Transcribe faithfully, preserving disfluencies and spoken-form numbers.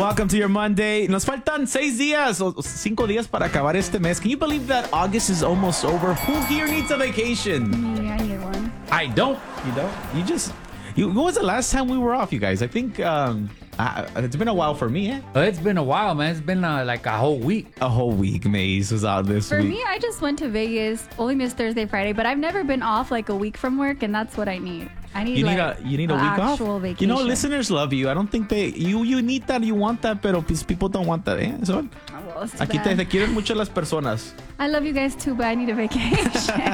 Welcome to your Monday. Nos faltan seis días o cinco días para acabar este mes. Can you believe that August is almost over? Who here needs a vacation? Me, I need one. I don't. You don't? You just... You, when was the last time we were off, you guys? I think um, uh, it's been a while for me, eh? Oh, it's been a while, man. It's been uh, like a whole week. A whole week, Maze was out this For week. me, I just went to Vegas. Only missed Thursday, Friday, but I've never been off like a week from work, and that's what I need. I need, You like, need a you need a an week off. actual vacation. You know, listeners love you. I don't think they you you need that. You want that, pero pues, people don't want that. Eh? So, Oh, well, it's too aquí te, bad. te quieren mucho las personas. I love you guys too, but I need a vacation.